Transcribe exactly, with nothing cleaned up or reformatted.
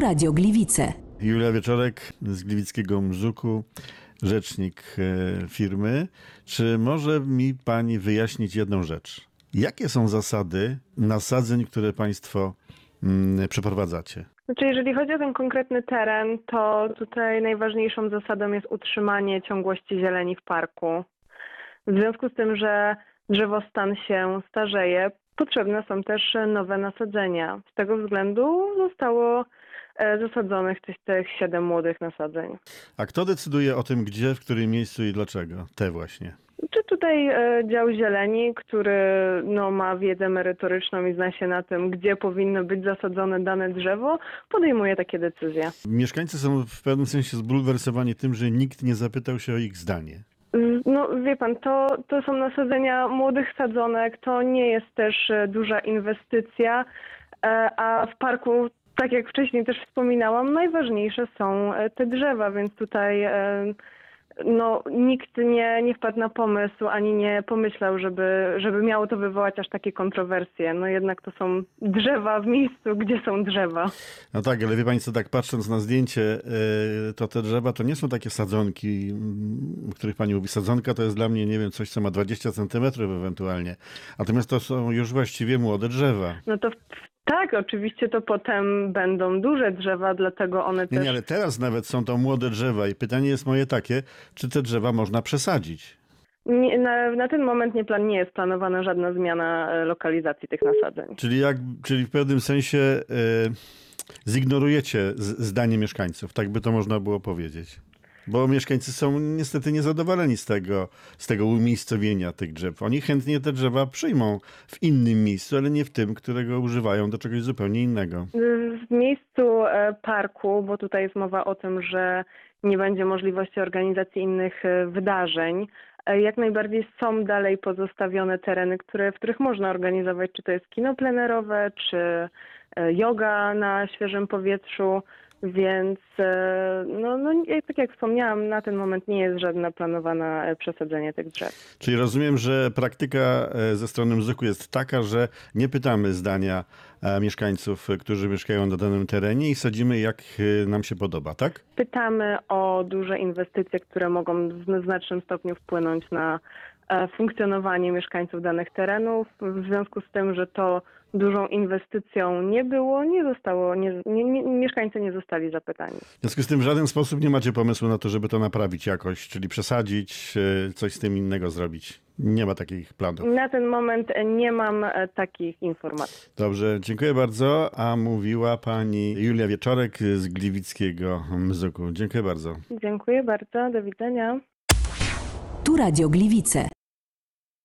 Radio Gliwice. Julia Wieczorek z Gliwickiego Mzuku, rzecznik firmy. Czy może mi pani wyjaśnić jedną rzecz? Jakie są zasady nasadzeń, które państwo mm, przeprowadzacie? Znaczy, jeżeli chodzi o ten konkretny teren, to tutaj najważniejszą zasadą jest utrzymanie ciągłości zieleni w parku. W związku z tym, że drzewostan się starzeje, potrzebne są też nowe nasadzenia. Z tego względu zostało zasadzonych tych, tych siedem młodych nasadzeń. A kto decyduje o tym, gdzie, w którym miejscu i dlaczego? Te właśnie. Czy tutaj e, dział zieleni, który no, ma wiedzę merytoryczną i zna się na tym, gdzie powinno być zasadzone dane drzewo, podejmuje takie decyzje. Mieszkańcy są w pewnym sensie zbulwersowani tym, że nikt nie zapytał się o ich zdanie. No wie pan, to, to są nasadzenia młodych sadzonek, to nie jest też e, duża inwestycja, e, a w parku, tak jak wcześniej też wspominałam, najważniejsze są e, te drzewa, więc tutaj e, no, nikt nie, nie wpadł na pomysł, ani nie pomyślał, żeby, żeby miało to wywołać aż takie kontrowersje. No jednak to są drzewa w miejscu, gdzie są drzewa. No tak, ale wie pani co, tak patrząc na zdjęcie, to te drzewa to nie są takie sadzonki, o których pani mówi. Sadzonka to jest dla mnie, nie wiem, coś, co ma dwadzieścia centymetrów ewentualnie. Natomiast to są już właściwie młode drzewa. No to tak, oczywiście to potem będą duże drzewa, dlatego one nie, też... Nie, ale teraz nawet są to młode drzewa i pytanie jest moje takie, czy te drzewa można przesadzić? Nie, na, na ten moment nie, plan, nie jest planowana żadna zmiana lokalizacji tych nasadzeń. Czyli, jak, czyli w pewnym sensie e, zignorujecie z, zdanie mieszkańców, tak by to można było powiedzieć. Bo mieszkańcy są niestety niezadowoleni z tego, z tego umiejscowienia tych drzew. Oni chętnie te drzewa przyjmą w innym miejscu, ale nie w tym, którego używają do czegoś zupełnie innego. W miejscu parku, bo tutaj jest mowa o tym, że nie będzie możliwości organizacji innych wydarzeń, jak najbardziej są dalej pozostawione tereny, które, w których można organizować, czy to jest kino plenerowe, czy yoga na świeżym powietrzu. Więc no, no, tak jak wspomniałam, na ten moment nie jest żadne planowane przesadzenie tych drzew. Czyli rozumiem, że praktyka ze strony Mzuku jest taka, że nie pytamy zdania mieszkańców, którzy mieszkają na danym terenie i sadzimy jak nam się podoba, tak? Pytamy o duże inwestycje, które mogą w znacznym stopniu wpłynąć na funkcjonowanie mieszkańców danych terenów. W związku z tym, że to dużą inwestycją nie było, nie zostało, nie, nie, nie, mieszkańcy nie zostali zapytani. W związku z tym w żaden sposób nie macie pomysłu na to, żeby to naprawić jakoś, czyli przesadzić, coś z tym innego zrobić. Nie ma takich planów. Na ten moment nie mam takich informacji. Dobrze, dziękuję bardzo. A mówiła pani Julia Wieczorek z Gliwickiego Mzuku. Dziękuję bardzo. Dziękuję bardzo, do widzenia. Tu Radio Gliwice.